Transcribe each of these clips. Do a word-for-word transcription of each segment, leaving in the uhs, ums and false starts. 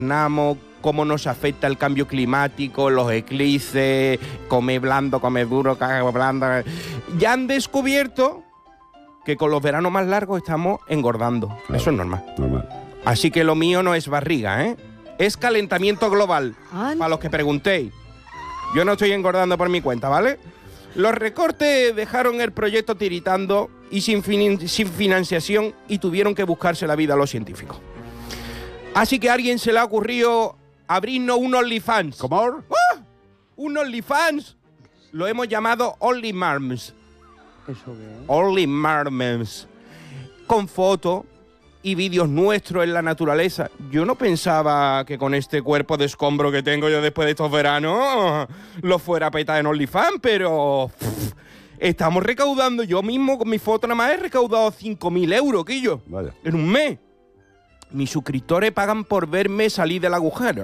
gobernamos, cómo nos afecta el cambio climático, los eclipses, comer blando, comer duro, cagar blando. Ya han descubierto que con los veranos más largos estamos engordando. Claro. Eso es normal. normal. Así que lo mío no es barriga, ¿eh? Es calentamiento global, Ay. para los que preguntéis. Yo no estoy engordando por mi cuenta, ¿vale? Los recortes dejaron el proyecto tiritando y sin, fin sin financiación y tuvieron que buscarse la vida a los científicos. Así que a alguien se le ha ocurrido abrirnos un OnlyFans. ¿Cómo? ¡Ah! Un OnlyFans. Lo hemos llamado OnlyMarms. ¿Eso qué? OnlyMarms. Con fotos y vídeos nuestros en la naturaleza. Yo no pensaba que con este cuerpo de escombro que tengo yo después de estos veranos lo fuera a petar en OnlyFans, pero pff, estamos recaudando. Yo mismo con mi foto nada más he recaudado cinco mil euros, Quillo. Vaya. En un mes. Mis suscriptores pagan por verme salir del agujero.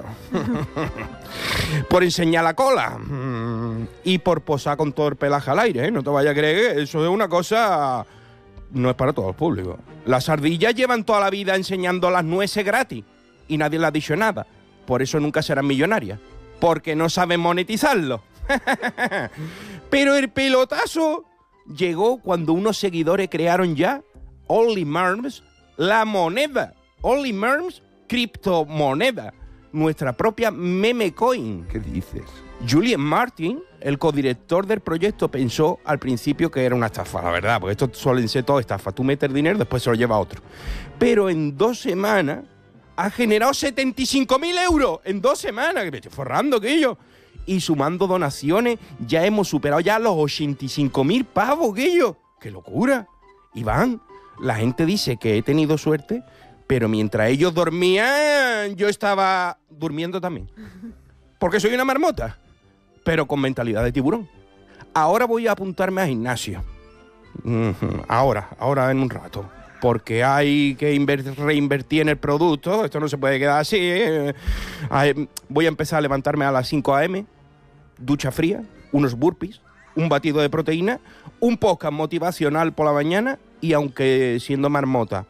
Por enseñar la cola. Y por posar con todo el pelaje al aire, ¿eh? No te vayas a creer que eso es una cosa... No es para todo el público. Las ardillas llevan toda la vida enseñando las nueces gratis y nadie les ha dicho nada. Por eso nunca serán millonarias. Porque no saben monetizarlo. Pero el pelotazo llegó cuando unos seguidores crearon ya OnlyMarms, la moneda. OnlyMarms, criptomoneda. Nuestra propia meme coin. ¿Qué dices? Julian Martin, el codirector del proyecto, pensó al principio que era una estafa, la verdad, porque esto suelen ser todo estafas. Tú metes dinero, después se lo lleva a otro. Pero en dos semanas ha generado setenta y cinco mil euros. En dos semanas, que me estoy forrando, que yo. Y sumando donaciones, ya hemos superado ya los ochenta y cinco mil pavos, que yo. ¡Qué locura! Iván, la gente dice que he tenido suerte, pero mientras ellos dormían, yo estaba durmiendo también. Porque soy una marmota, pero con mentalidad de tiburón. Ahora voy a apuntarme a gimnasio. Uh-huh. Ahora, ahora en un rato. Porque hay que reinvertir en el producto. Esto no se puede quedar así. ¿eh? Voy a empezar a levantarme a las cinco a eme, ducha fría, unos burpees, un batido de proteína, un podcast motivacional por la mañana y aunque siendo marmota,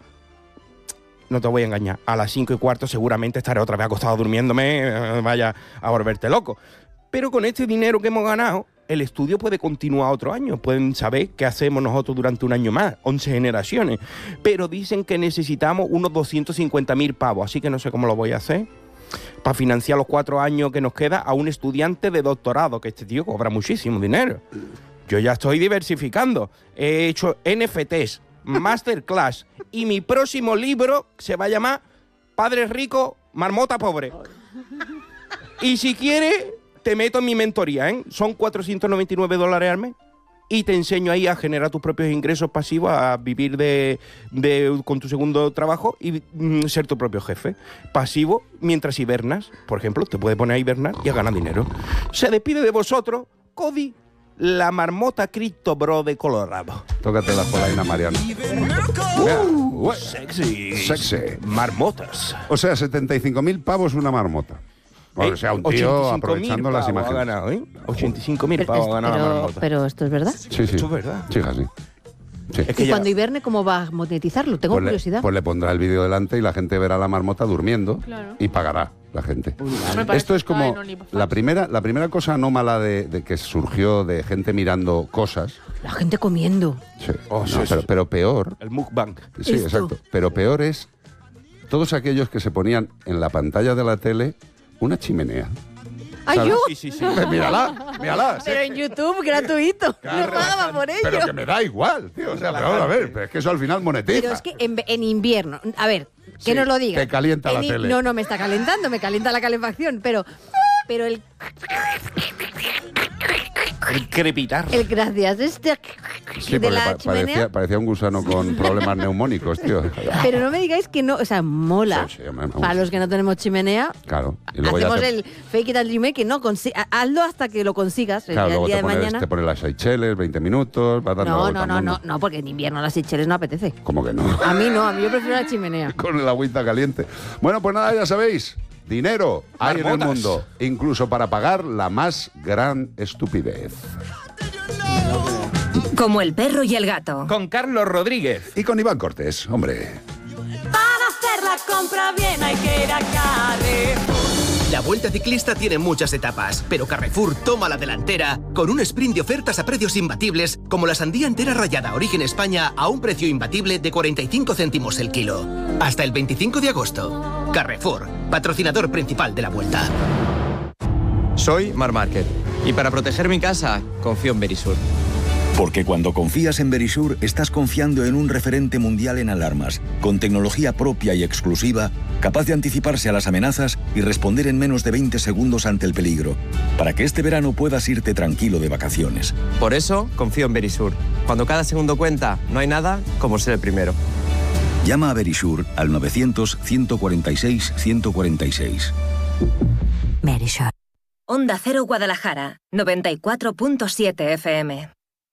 no te voy a engañar, a las cinco y cuarto seguramente estaré otra vez acostado durmiéndome, eh, vaya a volverte loco. Pero con este dinero que hemos ganado, el estudio puede continuar otro año. Pueden saber qué hacemos nosotros durante un año más, once generaciones. Pero dicen que necesitamos unos doscientos cincuenta mil pavos, así que no sé cómo lo voy a hacer para financiar los cuatro años que nos queda a un estudiante de doctorado, que este tío cobra muchísimo dinero. Yo ya estoy diversificando. He hecho ene efe tees, masterclass, y mi próximo libro se va a llamar Padre Rico, Marmota Pobre. Y si quieres, te meto en mi mentoría, ¿eh? Son cuatrocientos noventa y nueve dólares al mes y te enseño ahí a generar tus propios ingresos pasivos, a vivir de, de con tu segundo trabajo y mm, ser tu propio jefe. Pasivo mientras hibernas, por ejemplo, te puedes poner a hibernar y a ganar dinero. Se despide de vosotros, Cody, la marmota Cripto Bro de Colorado. Tócate la polaina, Mariano. Uh, sexy. Sexy. Marmotas. O sea, setenta y cinco mil pavos una marmota. O sea, un tío aprovechando las imágenes. Ha ganado, ¿eh? ochenta y cinco mil pavos ha ganado la marmota. Pero esto es verdad. Sí, sí. Esto es verdad. Sí, así. Sí. Es que y ya... cuando hiberne, ¿cómo va a monetizarlo? Tengo pues curiosidad. Le, pues le pondrá el vídeo delante y la gente verá la marmota durmiendo, claro, y pagará la gente. Uy, esto es como la primera, la primera cosa anómala de, de que surgió de gente mirando cosas. La gente comiendo. Sí. Oh, no, sí, pero, sí. pero peor. El mukbang. Sí, Esto. exacto. Pero peor es todos aquellos que se ponían en la pantalla de la tele una chimenea. ¡Ay, yo! Sí, sí, sí. Mírala, mírala. Pero en YouTube, gratuito. Claro, no pagaba por ello. Pero que me da igual, tío. O sea, pero vamos a ver, pero es que eso al final monetiza. Pero es que en, en invierno, a ver, que Sí, nos lo diga. te calienta la En- tele. No, no me está calentando, me calienta la calefacción, pero, pero el, El crepitar. el gracias este Sí, de porque la pa- chimenea. parecía, parecía un gusano con problemas neumónicos, tío. Pero no me digáis que no, o sea, mola. Sí, sí, me- me Para gusta. los que no tenemos chimenea, Claro. Y luego hacemos ya te, el fake it until you make it, no, consi- hazlo hasta que lo consigas. El claro, día, luego el día te de pones, mañana. te pones las Seychelles, veinte minutos, vas dando la No, vuelta no, al no, mundo. no, no, porque en invierno las Seychelles no apetece. ¿Cómo que no? A mí no, a mí yo prefiero la chimenea. Con el agüita caliente. Bueno, pues nada, ya sabéis. Dinero hay en el Marmotas. mundo, incluso para pagar la más gran estupidez. Como el perro y el gato. Con Carlos Rodríguez. Y con Iván Cortés, hombre. Para hacer la cosa compra bien hay que ir a Carrefour. La Vuelta Ciclista tiene muchas etapas, pero Carrefour toma la delantera con un sprint de ofertas a precios imbatibles, como la sandía entera rallada Origen España a un precio imbatible de cuarenta y cinco céntimos el kilo. Hasta el veinticinco de agosto. Carrefour, patrocinador principal de la Vuelta. Soy Mar Márquez y para proteger mi casa confío en Verisur. Porque cuando confías en Verisur, estás confiando en un referente mundial en alarmas, con tecnología propia y exclusiva, capaz de anticiparse a las amenazas y responder en menos de veinte segundos ante el peligro, para que este verano puedas irte tranquilo de vacaciones. Por eso confío en Verisur. Cuando cada segundo cuenta, no hay nada como ser el primero. Llama a Verisur al novecientos, ciento cuarenta y seis, ciento cuarenta y seis. Verisur. Onda Cero Guadalajara, noventa y cuatro punto siete F M.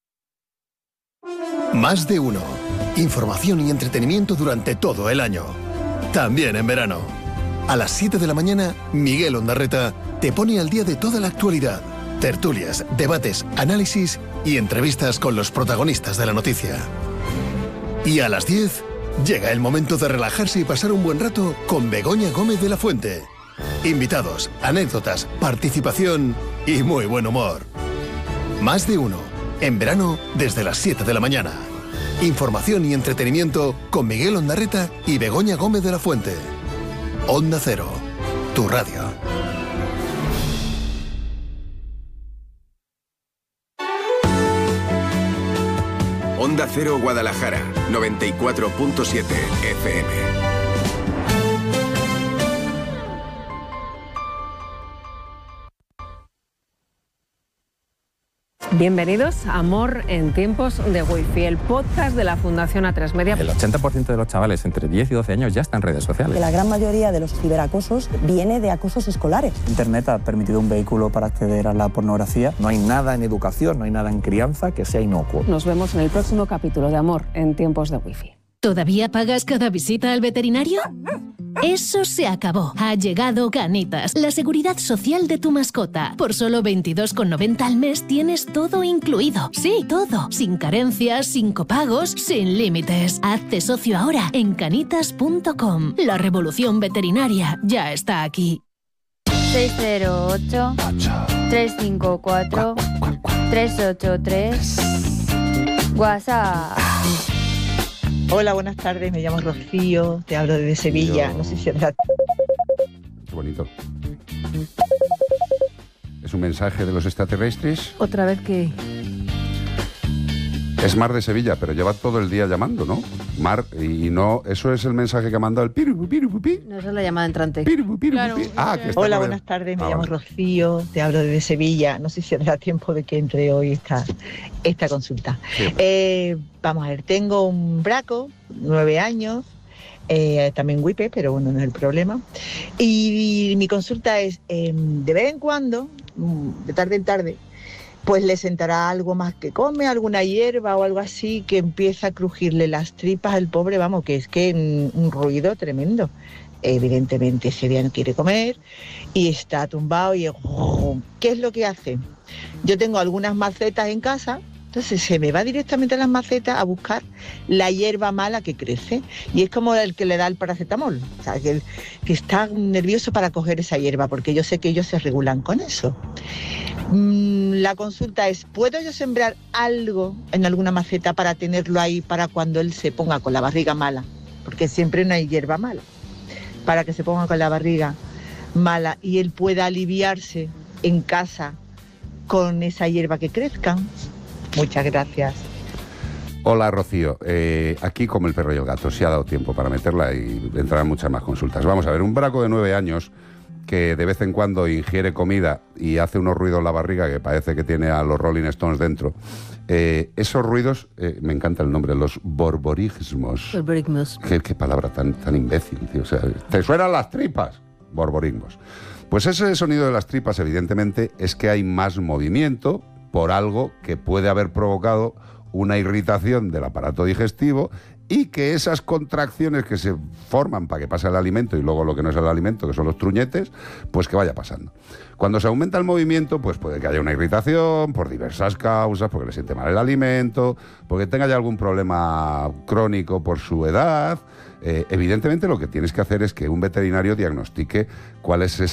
Más de uno. Información y entretenimiento durante todo el año. También en verano. A las siete de la mañana, Miguel Ondarreta te pone al día de toda la actualidad. Tertulias, debates, análisis y entrevistas con los protagonistas de la noticia. Y a las diez, llega el momento de relajarse y pasar un buen rato con Begoña Gómez de la Fuente. Invitados, anécdotas, participación y muy buen humor. Más de uno. En verano, desde las siete de la mañana. Información y entretenimiento con Miguel Ondarreta y Begoña Gómez de la Fuente. Onda Cero, tu radio. Onda Cero Guadalajara, noventa y cuatro punto siete F M. Bienvenidos a Amor en tiempos de Wi-Fi, el podcast de la Fundación A tres Media. El ochenta por ciento de los chavales entre diez y doce años ya están en redes sociales. Que la gran mayoría de los ciberacosos viene de acosos escolares. Internet ha permitido un vehículo para acceder a la pornografía. No hay nada en educación, no hay nada en crianza que sea inocuo. Nos vemos en el próximo capítulo de Amor en tiempos de Wi-Fi. ¿Todavía pagas cada visita al veterinario? Eso se acabó. Ha llegado Canitas, la seguridad social de tu mascota. Por solo veintidós con noventa al mes tienes todo incluido. Sí, todo. Sin carencias, sin copagos, sin límites. Hazte socio ahora en canitas punto com. La revolución veterinaria ya está aquí. seis cero ocho, tres cinco cuatro, tres ocho tres. WhatsApp. Hola, buenas tardes, me llamo Rocío, te hablo desde Sevilla, no sé si es verdad. Qué bonito. ¿Es un mensaje de los extraterrestres? Otra vez que... Es Mar de Sevilla, pero lleva todo el día llamando, ¿no? Mar, y no, eso es el mensaje que ha mandado el piru, piru, piru. No, esa es la llamada entrante. Piru, piru, claro. Ah, que está Hola, con buenas el... tardes, me ah, llamo vale. Rocío, te hablo desde Sevilla, no sé si da tiempo de que entre hoy esta, esta consulta. Sí. Eh, vamos a ver, tengo un braco, nueve años, eh, también Wipe, pero bueno, no es el problema. Y, y mi consulta es, eh, de vez en cuando, de tarde en tarde, pues le sentará algo más que come, alguna hierba o algo así, que empieza a crujirle las tripas al pobre, vamos, que es que un, un ruido tremendo. Evidentemente ese día no quiere comer y está tumbado y ¿qué es lo que hace? Yo tengo algunas macetas en casa, entonces se me va directamente a las macetas a buscar la hierba mala que crece y es como el que le da el paracetamol, o sea, que, que está nervioso para coger esa hierba porque yo sé que ellos se regulan con eso. La consulta es, ¿puedo yo sembrar algo en alguna maceta para tenerlo ahí para cuando él se ponga con la barriga mala? Porque siempre no hay hierba mala. Para que se ponga con la barriga mala y él pueda aliviarse en casa con esa hierba que crezca. Muchas gracias. Hola, Rocío. Eh, aquí, como el perro y el gato, se ha dado tiempo para meterla y entrarán muchas más consultas. Vamos a ver, un braco de nueve años... que de vez en cuando ingiere comida y hace unos ruidos en la barriga que parece que tiene a los Rolling Stones dentro. Eh, esos ruidos, eh, me encanta el nombre, los borborismos. Borborismos. Qué, qué palabra tan, tan imbécil, tío. O sea, ¿te suenan las tripas? Borborismos. Pues ese sonido de las tripas, evidentemente, es que hay más movimiento por algo que puede haber provocado una irritación del aparato digestivo y que esas contracciones que se forman para que pase el alimento y luego lo que no es el alimento, que son los truñetes, pues que vaya pasando. Cuando se aumenta el movimiento, pues puede que haya una irritación por diversas causas, porque le siente mal el alimento, porque tenga ya algún problema crónico por su edad. Eh, evidentemente lo que tienes que hacer es que un veterinario diagnostique cuál es esa